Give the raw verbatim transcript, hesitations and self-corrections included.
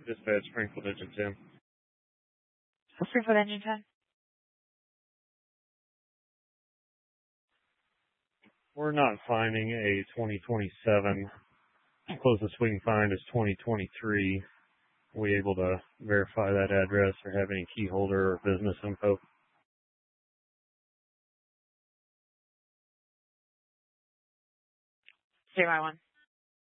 Dispatch, Springfield Engine ten. Springfield Engine ten. We're not finding a twenty twenty-seven. Closest we can find is twenty twenty-three. Are we able to verify that address or have any key holder or business info? Zero one.